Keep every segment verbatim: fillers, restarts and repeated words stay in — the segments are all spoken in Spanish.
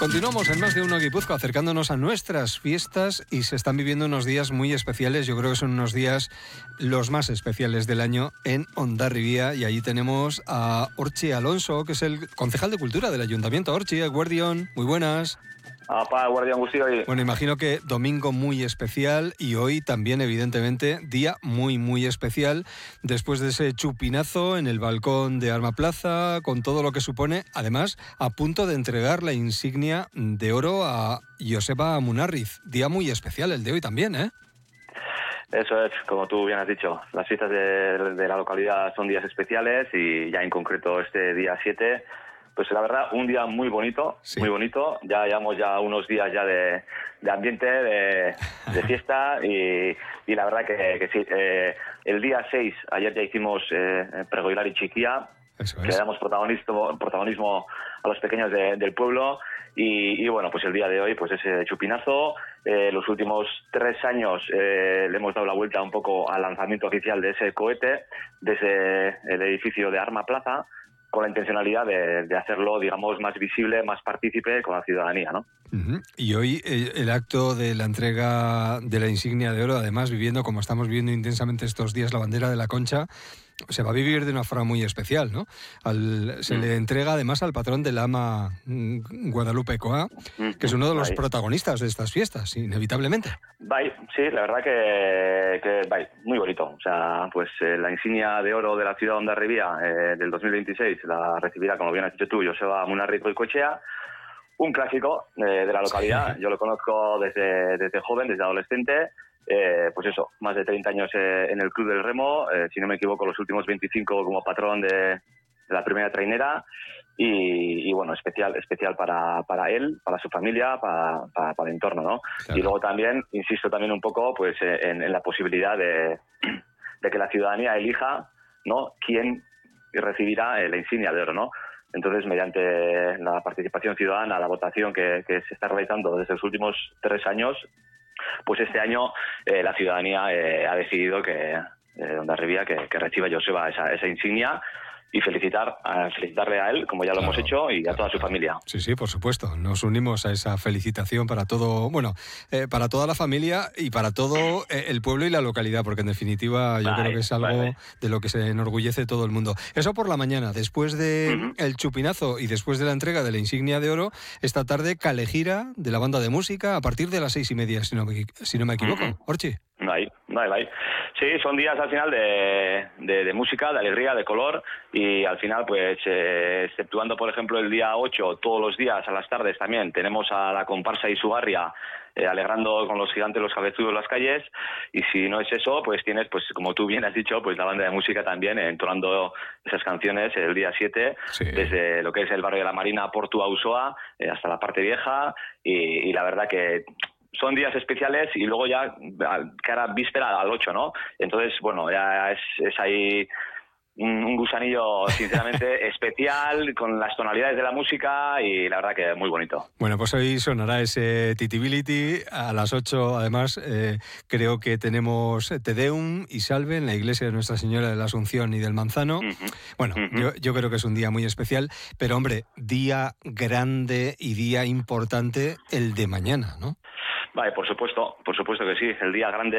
Continuamos en Más de Uno Guipúzcoa, acercándonos a nuestras fiestas, y se están viviendo unos días muy especiales. Yo creo que son unos días los más especiales del año en Hondarribia, y allí tenemos a Orchi Alonso, que es el concejal de Cultura del Ayuntamiento. Orchi, Eguerdión, muy buenas. Apa, Guardián Gustio. Bueno, imagino que domingo muy especial, y hoy también, evidentemente, día muy, muy especial, después de ese chupinazo en el balcón de Arma Plaza, con todo lo que supone, además, a punto de entregar la insignia de oro a Joseba Munarriz. Día muy especial el de hoy también, ¿eh? Eso es, como tú bien has dicho, las fiestas de, de la localidad son días especiales, y ya en concreto este día siete... Pues la verdad, un día muy bonito, sí. muy bonito. Ya llevamos ya unos días ya de, de ambiente, de, de fiesta, y, y la verdad que, que sí. Eh, el día seis, ayer ya hicimos eh, Pregoilar y Chiquía, Eso es. que le damos protagonismo, protagonismo a los pequeños de, del pueblo, y, y bueno, pues el día de hoy, pues ese chupinazo. Eh, los últimos tres años eh, le hemos dado la vuelta un poco al lanzamiento oficial de ese cohete desde el edificio de Arma Plaza, con la intencionalidad de, de hacerlo, digamos, más visible, más partícipe con la ciudadanía, ¿no? Uh-huh. Y hoy el, el acto de la entrega de la insignia de oro, además viviendo, como estamos viviendo intensamente estos días, la bandera de la Concha, se va a vivir de una forma muy especial, ¿no? Al, se mm. le entrega además al patrón del ama Guadalupe Coa, que es uno de los Bye. protagonistas de estas fiestas, inevitablemente. Bye. Sí, la verdad que, que bye. muy bonito. O sea, pues eh, la insignia de oro de la ciudad de Hondarribia eh, del dos mil veintiséis la recibirá, como bien has dicho tú, Joseba Munarriz Goicoechea, un clásico eh, de la localidad. Sí. Yo lo conozco desde, desde joven, desde adolescente. Eh, pues eso, más de treinta años eh, en el Club del Remo, eh, si no me equivoco, los últimos veinticinco como patrón de, de la primera trainera, y, y bueno, especial especial para, para él, para su familia, para, para, para el entorno, ¿no? Claro. Y luego también, insisto también un poco pues eh, en, en la posibilidad de, de que la ciudadanía elija, ¿no?, quién recibirá eh, la insignia de oro, ¿no? Entonces, mediante la participación ciudadana, la votación que, que se está realizando desde los últimos tres años, pues este año eh, la ciudadanía eh, ha decidido que eh, Hondarribia que, que reciba Joseba esa, esa insignia, y felicitar a, felicitarle a él, como ya lo claro, hemos hecho, y a toda su familia. Sí, sí, por supuesto. Nos unimos a esa felicitación para todo, bueno, eh, para toda la familia y para todo eh, el pueblo y la localidad, porque en definitiva yo vale, creo que es algo vale. de lo que se enorgullece todo el mundo. Eso por la mañana, después de uh-huh. el chupinazo y después de la entrega de la insignia de oro, esta tarde Calejira de la banda de música a partir de las seis y media, si no me, si no me equivoco. Uh-huh. Orchi. No hay, no hay, no hay. Sí, son días al final de, de, de música, de alegría, de color, y al final, pues, eh, exceptuando, por ejemplo, el día ocho, todos los días a las tardes también tenemos a la comparsa Isugarria eh, alegrando con los gigantes los cabezudos las calles, y si no es eso, pues tienes, pues como tú bien has dicho, pues la banda de música también eh, entonando esas canciones el día siete, sí. desde lo que es el barrio de la Marina, Portu Auzoa, eh, hasta la parte vieja, y, y la verdad que son días especiales, y luego ya cara víspera al ocho, ¿no? Entonces, bueno, ya es, es ahí un, un gusanillo, sinceramente, especial, con las tonalidades de la música, y la verdad que muy bonito. Bueno, pues hoy sonará ese Titibility a las ocho. Además, eh, creo que tenemos Te Deum y Salve en la iglesia de Nuestra Señora de la Asunción y del Manzano. Uh-huh. Bueno, uh-huh. yo, yo creo que es un día muy especial, pero hombre, día grande y día importante el de mañana, ¿no? Vale, por supuesto, por supuesto que sí. El día grande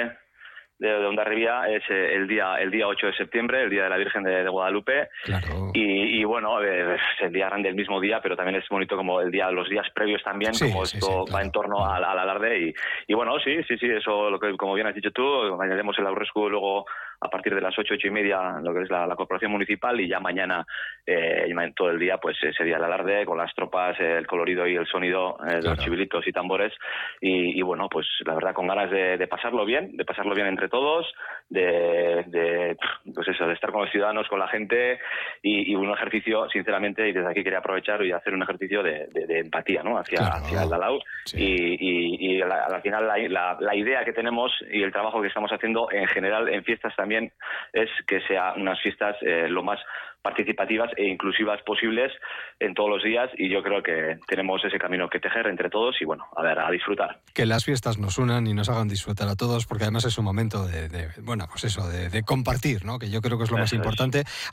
de, de Hondarribia es el día el día ocho de septiembre, el día de la Virgen de, de Guadalupe. Claro. Y, y bueno, es el día grande el mismo día, pero también es bonito como el día, los días previos también, sí, como sí, esto sí, claro. va en torno al, al alarde. Y, y bueno, sí, sí, sí, eso, lo que como bien has dicho tú, añadimos el Aurrescu luego a partir de las ocho, ocho y media, lo que es la, la corporación municipal, y ya mañana, eh, todo el día, pues sería el alarde con las tropas, eh, el colorido y el sonido eh, de claro. los chivilitos y tambores, y, y bueno, pues la verdad con ganas de, de pasarlo bien, de pasarlo bien entre todos, de, de pues eso, de estar con los ciudadanos, con la gente, y, y un ejercicio, sinceramente, y desde aquí quería aprovechar y hacer un ejercicio de, de, de empatía, ¿no? Hacia, claro. hacia el Dalau, sí. y, y, y la, al final la, la, la idea que tenemos y el trabajo que estamos haciendo en general en fiestas también es que sean unas fiestas eh, lo más participativas e inclusivas posibles en todos los días, y yo creo que tenemos ese camino que tejer entre todos, y bueno, a ver, a disfrutar. Que las fiestas nos unan y nos hagan disfrutar a todos, porque además es un momento de, de bueno, pues eso, de, de compartir, ¿no? Que yo creo que es lo eso más importante. Es.